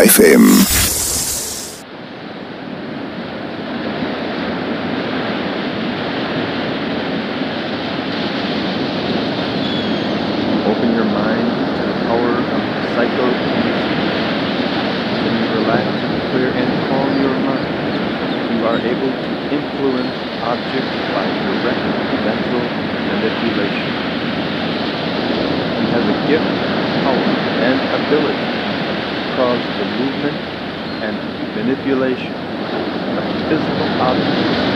FM. Open your mind to the power of psychokinesis. When you relax, clear, and calm your mind, you are able to influence objects by direct mental manipulation. He has a gift, power, and ability to cause the movement and manipulation of physical objects